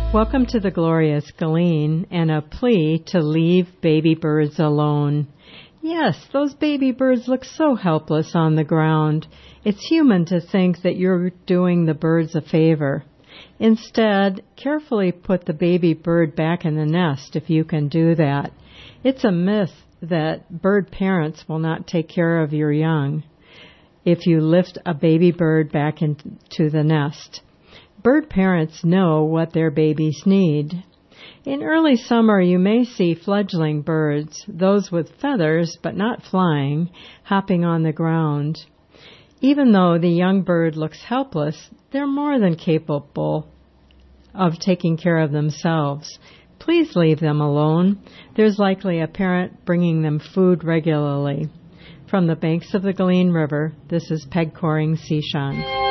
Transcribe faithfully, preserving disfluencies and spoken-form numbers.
Welcome to the Glorious Galen and a plea to leave baby birds alone. Yes, those baby birds look so helpless on the ground. It's human to think that you're doing the birds a favor. Instead, carefully put the baby bird back in the nest if you can do that. It's a myth that bird parents will not take care of your young if you lift a baby bird back into the nest. Bird parents know what their babies need. In early summer, you may see fledgling birds, those with feathers but not flying, hopping on the ground. Even though the young bird looks helpless, they're more than capable of taking care of themselves. Please leave them alone. There's likely a parent bringing them food regularly. From the banks of the Galen River, this is Peg Coring Seashon.